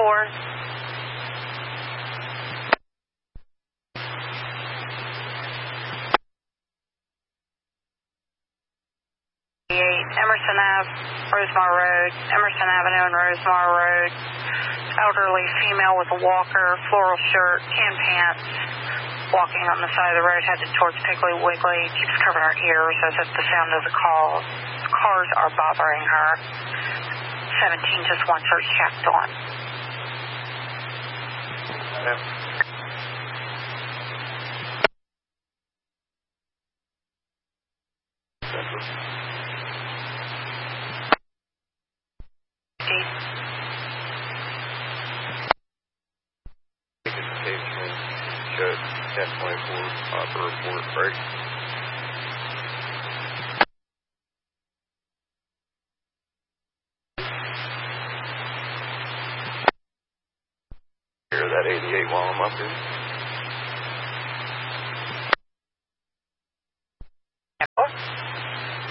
Emerson Ave, Rosemar Road, Emerson Avenue and Rosemar Road. Elderly female with a walker, floral shirt, tan pants, walking on the side of the road, headed towards Piggly Wiggly. Keeps covering her ears as if the sound of the cars are bothering her. 17 just wants her checked on. Showed 1024 for report break. Hear that 88 while I'm up here.